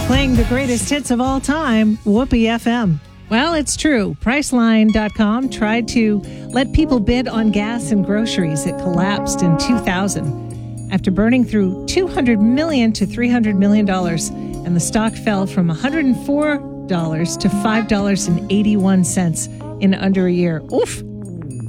Playing the greatest hits of all time, Whoopee FM. Well, it's true. Priceline.com tried to let people bid on gas and groceries. It collapsed in 2000 after burning through $200 million to $300 million, and the stock fell from $104 to $5.81 in under a year. Oof.